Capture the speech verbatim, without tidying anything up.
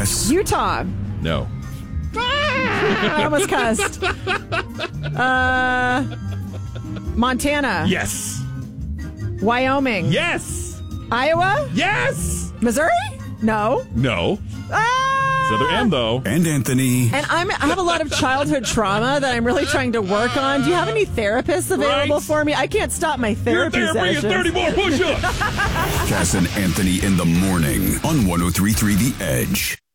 Yes. Utah. No. I almost cussed. Uh, Montana. Yes. Wyoming. Yes. Iowa. Yes. Missouri? No. No. Ah! It's other M, though. And Anthony. And I'm, I have a lot of childhood trauma that I'm really trying to work on. Do you have any therapists available Right. for me? I can't stop my therapy You're there, bring sessions. thirty more push-ups. Cass and Anthony in the morning on one oh three point three The Edge.